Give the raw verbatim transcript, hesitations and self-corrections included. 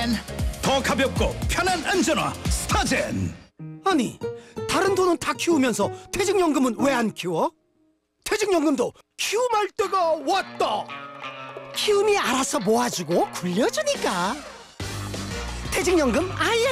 더 가볍고 편한 안전화 스타젠. 아니, 다른 돈은 다 키우면서 퇴직연금은 왜 안 키워? 퇴직연금도 키움할 때가 왔다. 키움이 알아서 모아주고 굴려주니까. 퇴직연금 아예